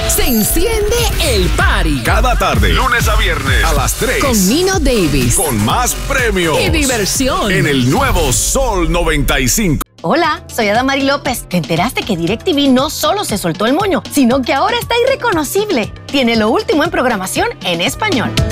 Se enciende el party. Cada tarde, lunes a viernes, a las 3. Con Nino Davis. Con más premios. Y diversión. En el nuevo Sol 95. Hola, soy Adamari López. ¿Te enteraste que DirecTV no solo se soltó el moño, sino que ahora está irreconocible? Tiene lo último en programación en español.